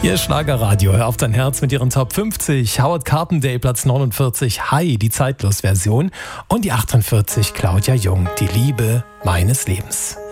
Ihr Schlagerradio, hör auf dein Herz mit ihren Top 50. Howard Carpendale, Platz 49. Hi, die Zeitlos-Version. Und die 48, Claudia Jung, die Liebe meines Lebens.